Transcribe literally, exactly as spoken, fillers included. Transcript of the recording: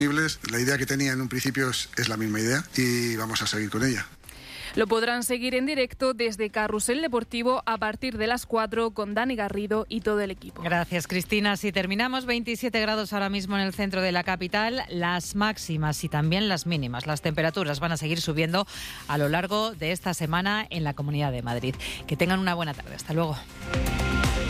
La idea que tenía en un principio es, es la misma idea y vamos a seguir con ella. Lo podrán seguir en directo desde Carrusel Deportivo a partir de las cuatro con Dani Garrido y todo el equipo. Gracias, Cristina. Si terminamos, veintisiete grados ahora mismo en el centro de la capital, las máximas y también las mínimas. Las temperaturas van a seguir subiendo a lo largo de esta semana en la Comunidad de Madrid. Que tengan una buena tarde. Hasta luego.